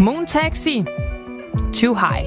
Moon Taxi, Too High.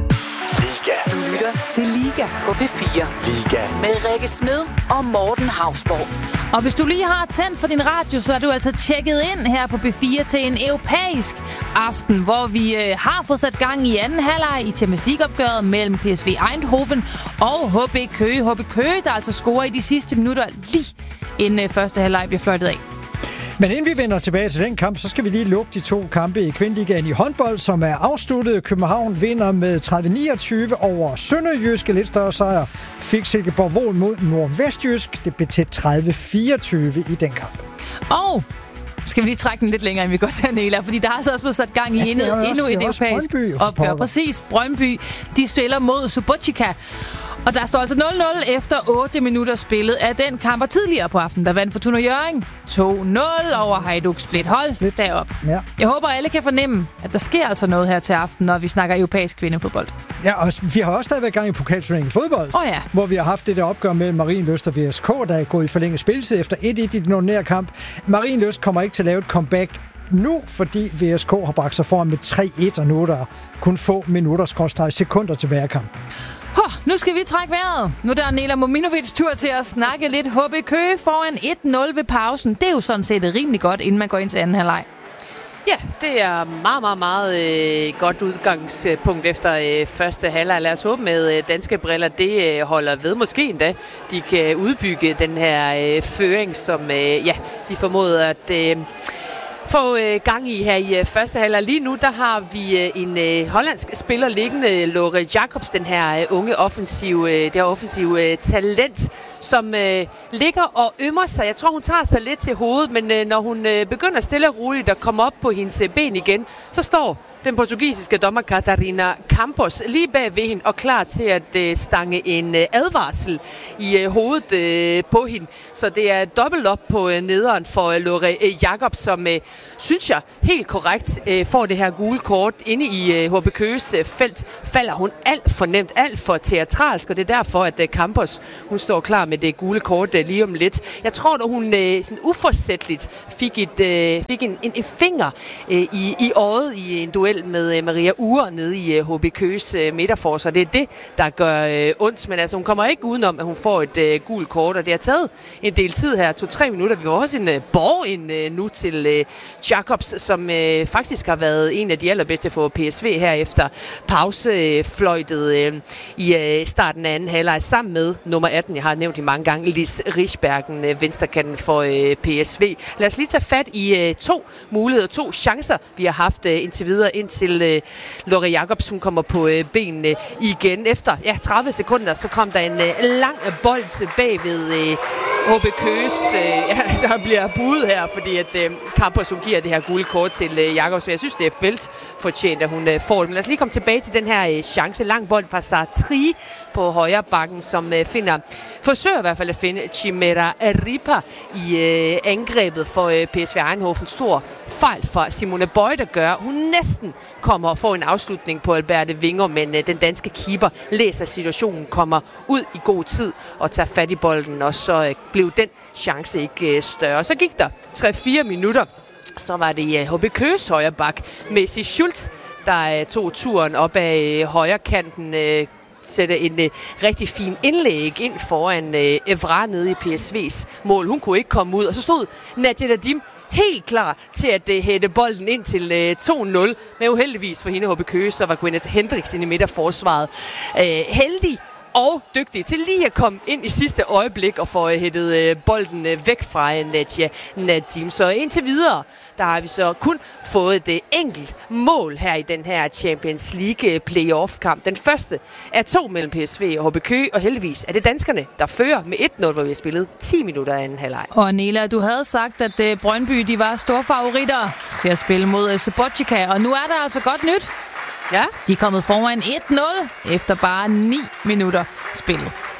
Liga. Du lytter til Liga på P4. Liga. Med Rikke Smed og Morten Hausborg. Og hvis du lige har tændt for din radio, så er du altså tjekket ind her på B4 til en europæisk aften, hvor vi har fået sat gang i anden halvleg i Champions League-opgøret mellem PSV Eindhoven og HB Køge. HB Køge, der altså scorer i de sidste minutter lige inden første halvleg bliver fløjtet af. Men inden vi vender tilbage til den kamp, så skal vi lige lukke de 2 kampe i Kvindeligaen i håndbold, som er afsluttet. København vinder med 30-29 over Sønderjyske. Lidt større sejr fik Silkeborg-Voel mod Nordvestjysk. Det blev til 30-24 i den kamp. Og skal vi lige trække den lidt længere, end vi går til, Nela, fordi der har så også blevet sat gang i endnu et europæisk opgør. Præcis, Brøndby, de spiller mod Subotica. Og der står altså 0-0 efter 8 minutter spillet af den kamp. Og tidligere på aftenen, der vandt Fortuna Hjørring 2-0 over Hajduk Split. Hold derop. Ja. Jeg håber, alle kan fornemme, at der sker altså noget her til aften, når vi snakker europæisk kvindefodbold. Ja, og vi har også stadigvæk gang i pokalturneringen i fodbold, hvor vi har haft det der opgør mellem Marienlyst og VSK, der er gået i forlænget spilletid efter 1-1 i den ordinære kamp. Marienlyst kommer ikke til at lave et comeback nu, fordi VSK har bragt sig foran med 3-1, og nu er der kun få minutter/sekunder tilbage af kampen. Nu skal vi trække vejret. Nu er der Nela Mominovic tur til at snakke lidt. HB Køge foran 1-0 ved pausen. Det er jo sådan set rimelig godt, inden man går ind til anden halvleg. Ja, det er meget godt udgangspunkt efter første halvleg. Lad os håbe med danske briller, det holder ved. Måske endda de kan udbygge den her føring, som de formoder at få gang i her i første halvleg. Lige nu, der har vi en hollandsk spiller liggende, Lore Jacobs, den her unge offensive talent, som ligger og ømmer sig. Jeg tror, hun tager sig lidt til hovedet, men når hun begynder stille og roligt at komme op på hendes ben igen, så står den portugisiske dommer Catarina Campos lige bag ved hende og klar til at stange en advarsel i hovedet på hende. Så det er dobbelt op på nederen for Lore Jacobs, som synes jeg helt korrekt får det her gule kort inde i HB Køges felt. Falder hun alt for nemt, alt for teatralsk, og det er derfor, at Campos hun står klar med det gule kort lige om lidt. Jeg tror, at hun sådan uforsætteligt fik en finger i øjet i en duel med Maria Ure nede i HB Køges midterforsvar. Det er det, der gør ondt, men altså hun kommer ikke udenom, at hun får et gult kort, og det har taget en del tid her, 2-3 minutter. Vi har også en borg ind nu til Jacobs, som faktisk har været en af de allerbedste for PSV her efter pausefløjtet i starten af anden halvleg, sammen med nummer 18, jeg har nævnt i mange gange, Lis Rigsbergen, venstrekanten for PSV. Lad os lige tage fat i 2 muligheder, 2 chancer, vi har haft indtil videre, indtil Lore Jacobs, hun kommer på benene igen. Efter 30 sekunder, så kom der en lang bold tilbage ved HB Køges. Der bliver budet her, fordi at Campos, hun giver det her gule kort til Jacobs. Jeg synes, det er feltfortjent, at hun får det. Men lad os lige komme tilbage til den her chance. Lang bold fra Sartri på højre bakken, som forsøger i hvert fald at finde Chimera Ripa i angrebet for PSV Eindhoven. Stor fejl fra Simone Bøje, der gør. Hun næsten kommer og får en afslutning på Alberte Winger, men den danske keeper læser situationen, kommer ud i god tid og tager fat i bolden, og så blev den chance ikke større. Så gik der 3-4 minutter, så var det HB Køges højre bak, Messi Schultz, der tog turen op ad højre kanten, sætte en rigtig fin indlæg ind foran Evra nede i PSV's mål. Hun kunne ikke komme ud, og så stod Nadia Nadim helt klar til at hætte bolden ind til 2-0. Men uheldigvis for hende HB Køge, så var Gwyneth Hendriksen i midterforsvaret heldig og dygtig til lige at komme ind i sidste øjeblik og få hættet bolden væk fra Nadia Nadim. Så indtil videre, der har vi så kun fået det enkelt mål her i den her Champions League playoff-kamp. Den første er 2 mellem PSV og HB Køge, og heldigvis er det danskerne, der fører med 1-0, hvor vi har spillet 10 minutter af anden halvleg. Og Nela, du havde sagt, at Brøndby de var store favoritter til at spille mod Subotica, og nu er der altså godt nyt. Ja. De er kommet foran 1-0 efter bare 9 minutter spillet.